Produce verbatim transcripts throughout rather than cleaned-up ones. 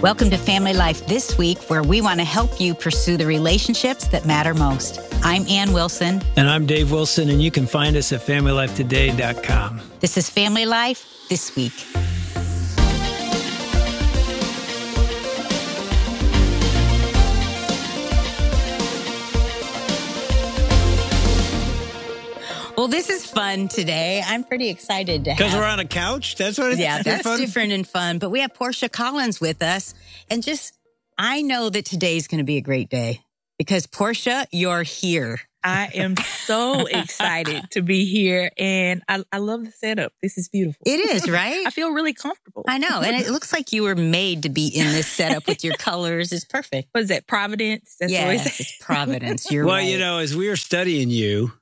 Welcome to Family Life This Week, where we want to help you pursue the relationships that matter most. I'm Ann Wilson. And I'm Dave Wilson, and you can find us at family life today dot com. This is Family Life This Week. Well, this is fun today. I'm pretty excited to have. Because we're on a couch? That's what it's Yeah, that's fun? different and fun. But we have Portia Collins with us. And just, I know that today's going to be a great day because Portia, you're here. I am so excited to be here. And I, I love the setup. This is beautiful. It is, right? I feel really comfortable. I know. And it looks like you were made to be in this setup with your colors. It's perfect. What is that, Providence? That's yes, it's Providence. You're well, right. you know, as we were studying you,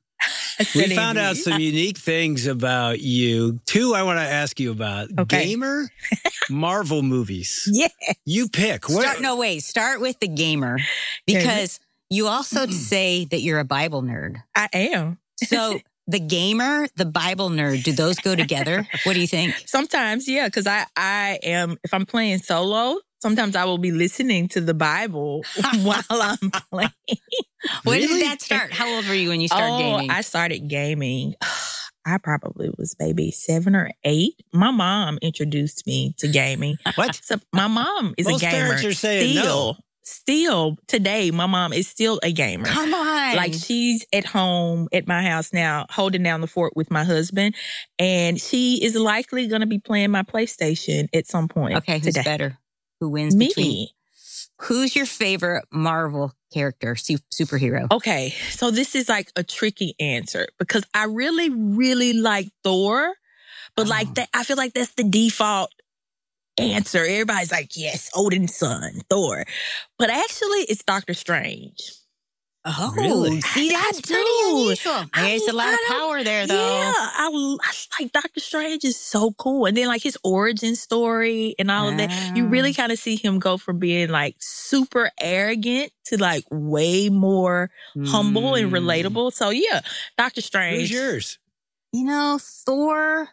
we found out some unique things about you. Two, I want to ask you about. Okay. Gamer, Marvel movies. Yeah. You pick. What? Start, no, wait. Start with the gamer because you also say that you're a Bible nerd. I am. So the gamer, the Bible nerd, do those go together? What do you think? Sometimes, yeah, because I, I am, if I'm playing solo, sometimes I will be listening to the Bible while I'm playing. When Really? did that start? How old were you when you started oh, gaming? I started gaming. I probably was maybe seven or eight. My mom introduced me to gaming. What? So my mom is Most a gamer. parents are saying still, no. Still today, my mom is still a gamer. Come on. Like she's at home at my house now, holding down the fort with my husband, and she is likely going to be playing my PlayStation at some point. Okay, who's today. better? Who wins Me. between? Who's your favorite Marvel character, su- superhero? Okay, so this is like a tricky answer because I really, really like Thor, but Oh. like that, I feel like that's the default answer. Everybody's like, yes, Odin's son, Thor, but actually, it's Doctor Strange. Oh, Really? see, that's I pretty do. unusual. There's a lot I of don't- power there, though. Yeah, I, I like Doctor Strange is so cool, and then like his origin story and all of that. You Ah. really kind of see him go from being like super arrogant to like way more humble and Mm. relatable. So yeah, Doctor Strange. Who's yours? You know, Thor.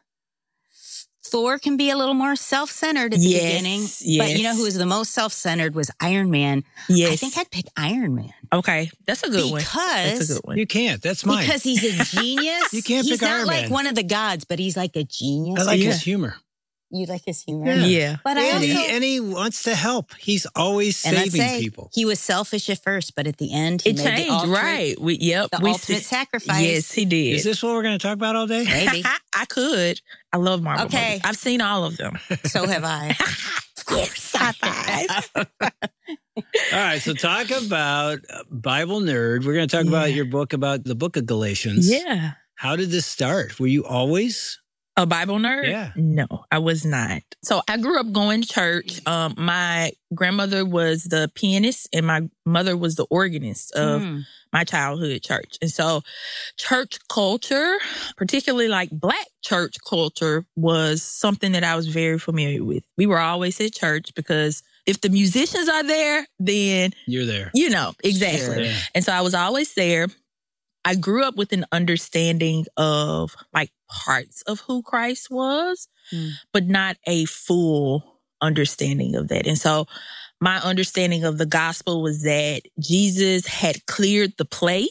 Thor can be a little more self-centered at the Yes, beginning. yes. But you know who was the most self-centered was Iron Man. Yes, I think I'd pick Iron Man. okay, that's a good one. That's Because a good one. You can't. That's mine. Because he's a genius. You can't he's pick not Iron like Man. one of the gods, but he's like a genius. I like Yeah. his humor. You like his humor. Yeah. Yeah, But I And also, he, and he wants to help. He's always and let's saving say, people. he was selfish at first, but at the end, he it made changed, the ultimate, right? We, yep, the we ultimate see- sacrifice. Yes, he did. Is this what we're going to talk about all day? Maybe. I could. I love Marvel. Okay. movies. I've seen all of them. So have I. Of course, high five. All right, so talk about uh, Bible Nerd. We're going to talk about Yeah. your book about the book of Galatians. Yeah. How did this start? Were you always? A Bible nerd? Yeah. No, I was not. So I grew up going to church. Um, my grandmother was the pianist and my mother was the organist of Hmm. my childhood church. And so church culture, particularly like Black church culture, was something that I was very familiar with. We were always at church because if the musicians are there, then, You're there. you know, exactly. Sure. Yeah. And so I was always there. I grew up with an understanding of like parts of who Christ was, Hmm. but not a full understanding of that. And so my understanding of the gospel was that Jesus had cleared the plate.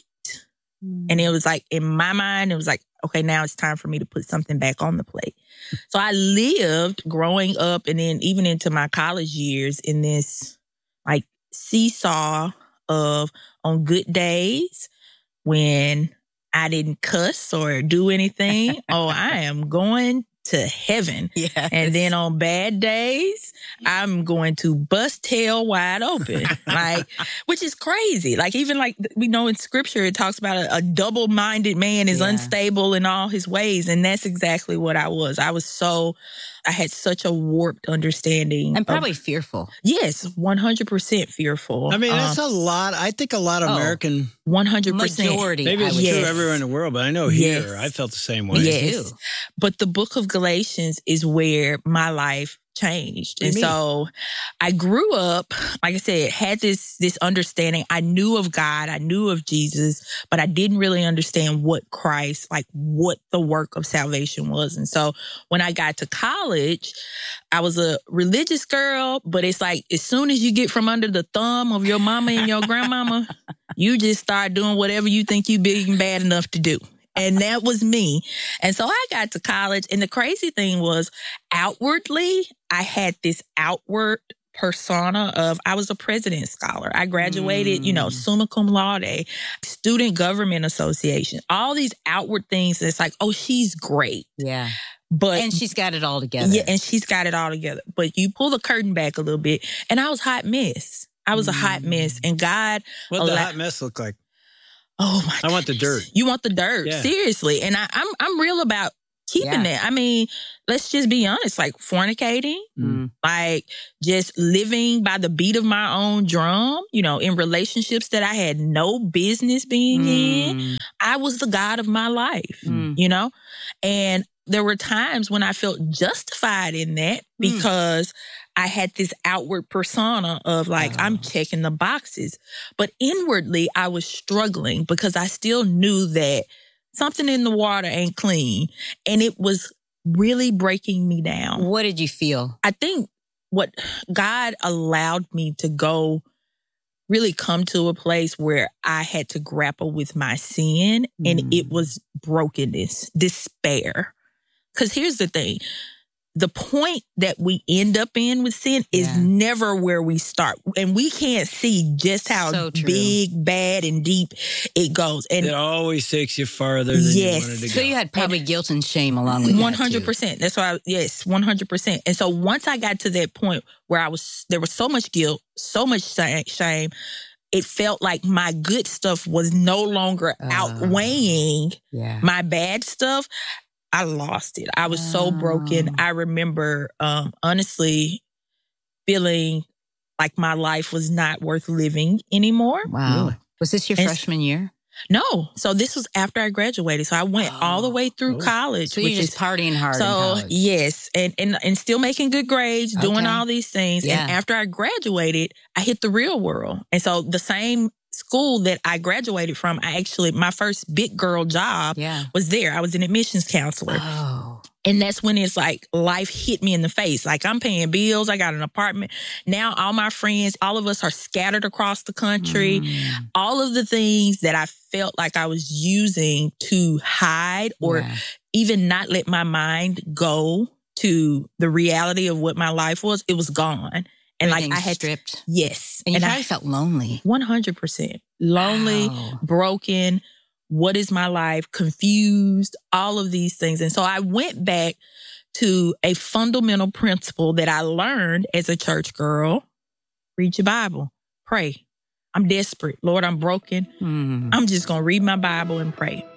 And it was like, in my mind, it was like, okay, now it's time for me to put something back on the plate. So I lived growing up and then even into my college years in this like seesaw of on good days when I didn't cuss or do anything, oh, I am going to heaven. Yeah. And then on bad days, I'm going to bust hell wide open. Like, which is crazy. Like, even like we know in scripture, it talks about a, a double-minded man is Yeah. unstable in all his ways. And that's exactly what I was. I was so, I had such a warped understanding. I'm of- probably fearful. yes, one hundred percent fearful. I mean, that's Um, a lot. I think a lot of Oh. American, one hundred percent. Majority. maybe I it's would true Yes. say. everywhere in the world, but I know here, Yes. I felt the same way. Me Yes. too. But the book of Galatians is where my life changed. And so I grew up, like I said, had this this understanding. I knew of God, I knew of Jesus, but I didn't really understand what Christ, like what the work of salvation was. And so when I got to college, I was a religious girl, but it's like as soon as you get from under the thumb of your mama and your grandmama, you just start doing whatever you think you big and bad enough to do. And that was me. And so I got to college. And the crazy thing was outwardly, I had this outward persona of I was a President's Scholar. I graduated, mm. you know, summa cum laude, Student Government Association, all these outward things. It's like, oh, she's great. Yeah. But and she's got it all together. Yeah, and she's got it all together. But you pull the curtain back a little bit, and I was a hot mess. I was mm. a hot mess. And God... What did the hot mess look like? Oh my God. I want the dirt. You want the dirt. Yeah. Seriously. And I, I'm I'm real about keeping yeah. it. I mean, let's just be honest, like fornicating, mm. like just living by the beat of my own drum, you know, in relationships that I had no business being mm. in. I was the God of my life, mm. you know? And there were times when I felt justified in that because mm. I had this outward persona of like, oh. I'm checking the boxes. But inwardly, I was struggling because I still knew that something in the water ain't clean. And it was really breaking me down. What did you feel? I think what God allowed me to go really come to a place where I had to grapple with my sin. Mm. And it was brokenness, despair. Because here's the thing. The point that we end up in with sin is yeah. never where we start. And we can't see just how so big, bad, and deep it goes. And it always takes you farther than yes. you wanted to go. So you had probably and guilt and shame along with one hundred percent. that too. That's why, I, yes, one hundred percent. And so once I got to that point where I was, there was so much guilt, so much shame, it felt like my good stuff was no longer uh, outweighing yeah. my bad stuff. I lost it. I was oh. so broken. I remember, um, honestly, feeling like my life was not worth living anymore. Wow. Really? Was this your and freshman year? No. So this was after I graduated. So I went oh. all the way through oh. college. So you're just is, partying hard So, in college. yes. And, and, and still making good grades, okay. doing all these things. Yeah. And after I graduated, I hit the real world. And so the same school that I graduated from, I actually, my first big girl job yeah. was there. I was an admissions counselor. Oh. And that's when it's like life hit me in the face. Like I'm paying bills. I got an apartment. Now all my friends, all of us are scattered across the country. Mm. All of the things that I felt like I was using to hide or yeah. even not let my mind go to the reality of what my life was, it was gone. And like I had stripped. Yes. And you and probably I felt lonely. one hundred percent. Lonely, wow. broken. What is my life? Confused, all of these things. And so I went back to a fundamental principle that I learned as a church girl. Read your Bible. Pray. I'm desperate. Lord, I'm broken. Mm. I'm just going to read my Bible and pray.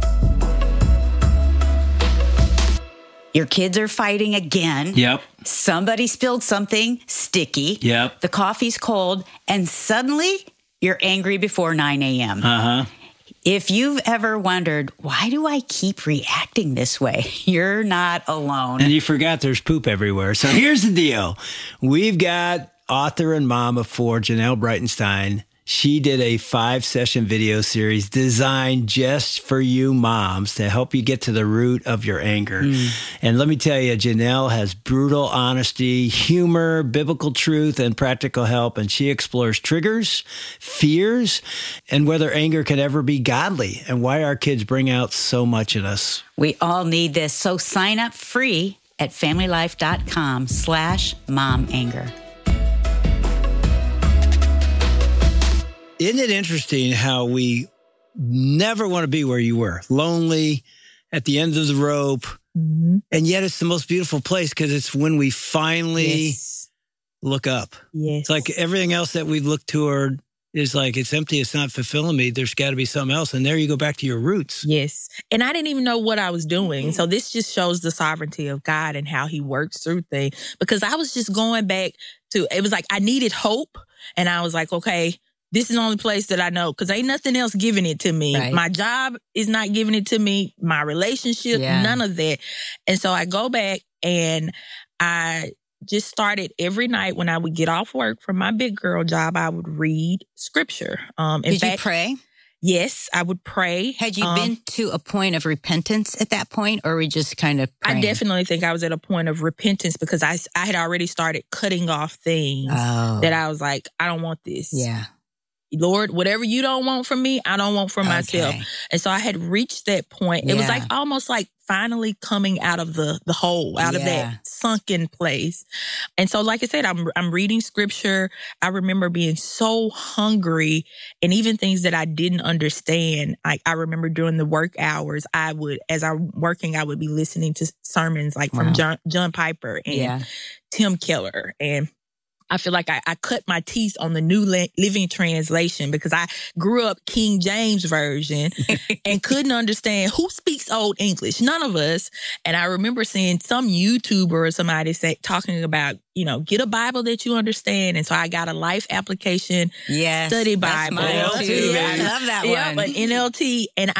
Your kids are fighting again. Yep. Somebody spilled something sticky. Yep. The coffee's cold. And suddenly you're angry before nine a.m. Uh-huh. If you've ever wondered, why do I keep reacting this way? You're not alone. And you forgot there's poop everywhere. So here's the deal. We've got author and mom of four, Janelle Breitenstein. She did a five-session video series designed just for you moms to help you get to the root of your anger. Mm. And let me tell you, Janelle has brutal honesty, humor, biblical truth, and practical help. And she explores triggers, fears, and whether anger can ever be godly and why our kids bring out so much in us. We all need this. So sign up free at familylife.com slash mom anger. Isn't it interesting how we never want to be where you were? Lonely, at the end of the rope. Mm-hmm. And yet it's the most beautiful place because it's when we finally yes. look up. Yes. It's like everything else that we look toward is like, it's empty, it's not fulfilling me. There's got to be something else. And there you go back to your roots. Yes. And I didn't even know what I was doing. So this just shows the sovereignty of God and how he works through things. Because I was just going back to, it was like I needed hope. And I was like, okay, this is the only place that I know because ain't nothing else giving it to me. Right. My job is not giving it to me. My relationship, yeah. none of that. And so I go back and I just started every night when I would get off work from my big girl job, I would read scripture. Um, in Did fact, you pray? Yes, I would pray. Had you um, been to a point of repentance at that point, or were you just kind of praying? I definitely think I was at a point of repentance because I, I had already started cutting off things Oh. that I was like, I don't want this. Yeah. Lord, whatever you don't want from me, I don't want for myself. Okay. And so I had reached that point. It was Yeah. like almost like finally coming out of the the hole, out of Yeah. that sunken place. And so, like I said, I'm I'm reading scripture. I remember being so hungry, and even things that I didn't understand. Like I remember during the work hours, I would, as I'm working, I would be listening to sermons like from Wow. John John Piper and Yeah. Tim Keller, and I feel like I, I cut my teeth on the New Living Translation because I grew up King James Version and couldn't understand who speaks Old English. None of us. And I remember seeing some YouTuber or somebody say, talking about, you know, get a Bible that you understand. And so I got a life application Yes. study That's Bible. mine too. Yeah. I love that Yeah, one. but N L T. And